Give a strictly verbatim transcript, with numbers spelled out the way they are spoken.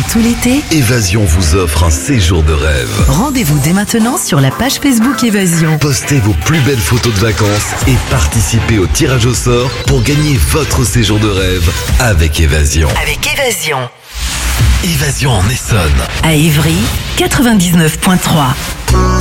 tout l'été, Évasion vous offre un séjour de rêve. rendez-vous dès maintenant sur la page Facebook Évasion. Postez vos plus belles photos de vacances et participez au tirage au sort pour gagner votre séjour de rêve avec Évasion. Avec Évasion. Évasion en Essonne. À Évry, quatre-vingt-dix-neuf virgule trois.